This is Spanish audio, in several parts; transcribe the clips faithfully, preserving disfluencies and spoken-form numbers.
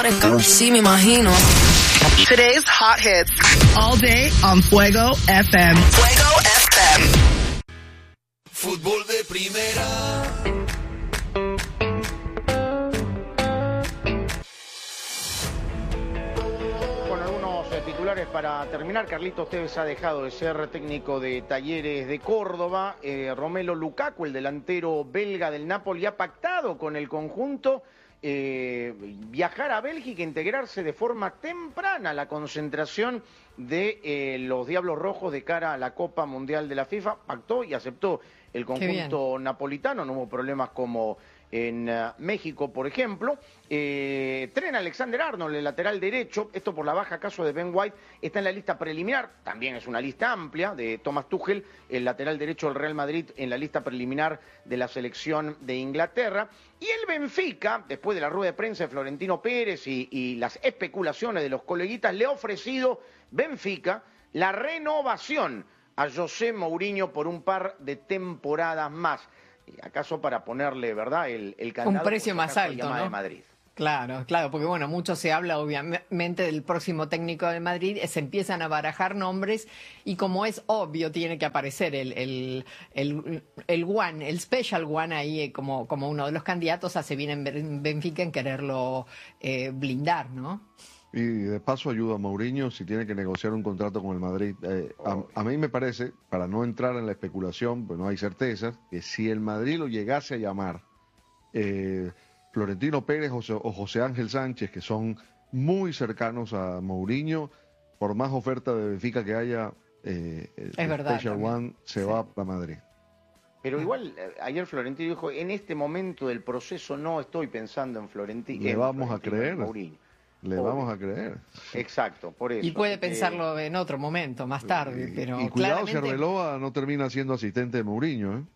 Sí, me imagino. Today's hot hits. All day on Fuego F M. Fuego F M. Fútbol de primera. Bueno, algunos eh, titulares para terminar. Carlitos Tevez ha dejado de ser técnico de Talleres de Córdoba. Eh, Romelu Lukaku, el delantero belga del Napoli, ha pactado con el conjunto Eh, viajar a Bélgica, integrarse de forma temprana a la concentración de eh, los Diablos Rojos de cara a la Copa Mundial de la FIFA. Pactó y aceptó el conjunto napolitano, no hubo problemas como en uh, México, por ejemplo. Eh, Trent Alexander-Arnold, el lateral derecho, esto por la baja caso de Ben White, está en la lista preliminar, también es una lista amplia, de Thomas Tuchel, el lateral derecho del Real Madrid, en la lista preliminar de la selección de Inglaterra. Y el Benfica, después de la rueda de prensa de Florentino Pérez y, y las especulaciones de los coleguitas, le ha ofrecido Benfica la renovación a José Mourinho por un par de temporadas más. ¿Acaso para ponerle, verdad, el, el candado? Un precio más alto, ¿no? De Madrid. Claro, claro, porque bueno, mucho se habla obviamente del próximo técnico de Madrid, se empiezan a barajar nombres y como es obvio tiene que aparecer el el, el, el one, el special one ahí como, como uno de los candidatos, hace bien en Benfica en quererlo eh, blindar, ¿no? Y de paso ayuda a Mourinho si tiene que negociar un contrato con el Madrid. Eh, a, a mí me parece, para no entrar en la especulación, pues no hay certezas, que si el Madrid lo llegase a llamar eh, Florentino Pérez José, o José Ángel Sánchez, que son muy cercanos a Mourinho, por más oferta de Benfica que haya, eh, el es verdad, Special también. One se sí. va para Madrid. Pero igual, ayer Florentino dijo, en este momento del proceso no estoy pensando en Florentino. Le en vamos Florentino, a creer. Mourinho. Le Obvio. vamos a creer. Exacto, por eso. Y puede eh, pensarlo en otro momento, más tarde, y, pero y cuidado claramente... si Arbeloa no termina siendo asistente de Mourinho, ¿eh?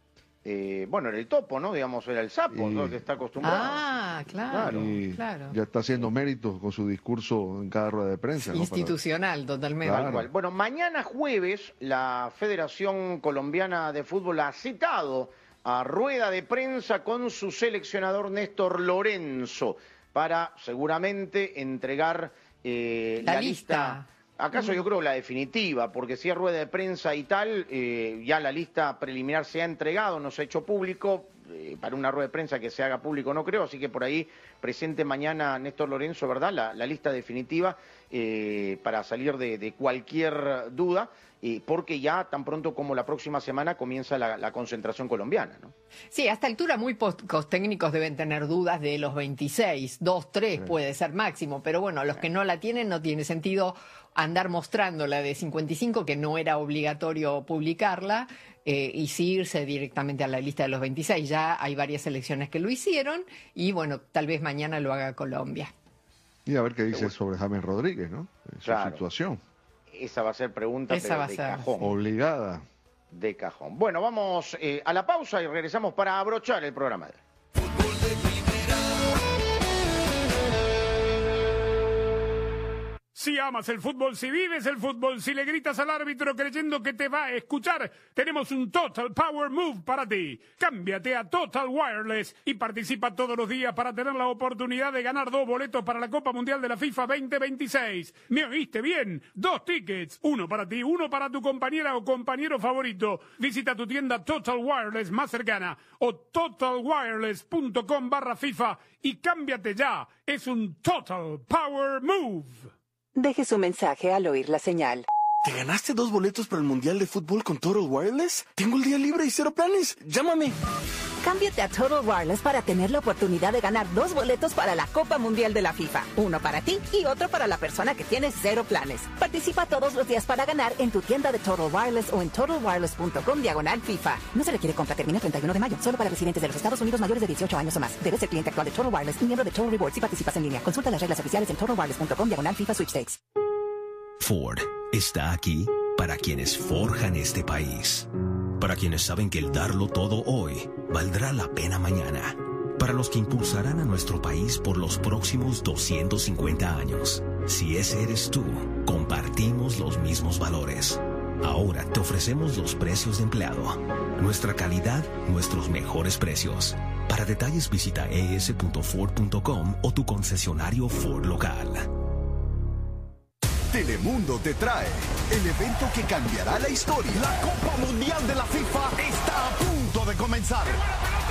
Eh, bueno, era el topo, ¿no? Digamos, era el sapo, Y... ¿no? Que está acostumbrado. Ah, claro, Y claro. ya está haciendo méritos con su discurso en cada rueda de prensa, ¿no? Institucional, Para... totalmente. Tal cual. Bueno, mañana jueves la Federación Colombiana de Fútbol ha citado a rueda de prensa con su seleccionador Néstor Lorenzo para seguramente entregar eh, la, la lista. lista. ¿Acaso yo creo la definitiva? Porque si es rueda de prensa y tal, eh, ya la lista preliminar se ha entregado, no se ha hecho público. Eh, para una rueda de prensa que se haga público no creo, así que por ahí presente mañana Néstor Lorenzo, ¿verdad? La, la lista definitiva eh, para salir de, de cualquier duda. Eh, porque ya tan pronto como la próxima semana comienza la, la concentración colombiana, ¿no? Sí, a esta altura muy pocos técnicos deben tener dudas de los veintiséis, dos, tres sí. puede ser máximo, pero bueno, los que no la tienen no tiene sentido andar mostrando la de cincuenta y cinco, que no era obligatorio publicarla, eh, y sí irse directamente a la lista de los veintiséis. Ya hay varias selecciones que lo hicieron y bueno, tal vez mañana lo haga Colombia. Y a ver qué dice sobre James Rodríguez, ¿no? Su claro. situación. Esa va a ser pregunta Esa pero va de a ser. cajón. Obligada. De cajón. Bueno, vamos eh, a la pausa y regresamos para abrochar el programa de hoy. Si amas el fútbol, si vives el fútbol, si le gritas al árbitro creyendo que te va a escuchar, tenemos un Total Power Move para ti. Cámbiate a Total Wireless y participa todos los días para tener la oportunidad de ganar dos boletos para la Copa Mundial de la FIFA veinte veintiséis. ¿Me oíste bien? Dos tickets, uno para ti, uno para tu compañera o compañero favorito. Visita tu tienda Total Wireless más cercana o totalwireless.com barra FIFA y cámbiate ya. Es un Total Power Move. Deje su mensaje al oír la señal. ¿Te ganaste dos boletos para el Mundial de Fútbol con Total Wireless? Tengo el día libre y cero planes. Llámame. Cámbiate a Total Wireless para tener la oportunidad de ganar dos boletos para la Copa Mundial de la FIFA. Uno para ti y otro para la persona que tiene cero planes. Participa todos los días para ganar en tu tienda de Total Wireless o en totalwireless.com diagonal FIFA. No se requiere compra. Termina el treinta y uno de mayo. Solo para residentes de los Estados Unidos mayores de dieciocho años o más. Debes ser cliente actual de Total Wireless y miembro de Total Rewards si participas en línea. Consulta las reglas oficiales en totalwireless.com diagonal FIFA Sweepstakes. Ford está aquí para quienes forjan este país. Para quienes saben que el darlo todo hoy valdrá la pena mañana. Para los que impulsarán a nuestro país por los próximos doscientos cincuenta años. Si ese eres tú, compartimos los mismos valores. Ahora te ofrecemos los precios de empleado. Nuestra calidad, nuestros mejores precios. Para detalles visita e s punto ford punto com o tu concesionario Ford local. Telemundo te trae el evento que cambiará la historia. La Copa Mundial de la FIFA está a punto de comenzar.